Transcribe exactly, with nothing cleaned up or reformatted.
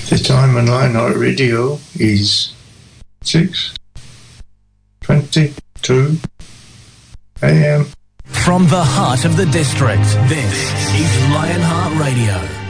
The time on Lionheart Radio is six twenty-two a m. From the heart of the district, this is Lionheart Radio.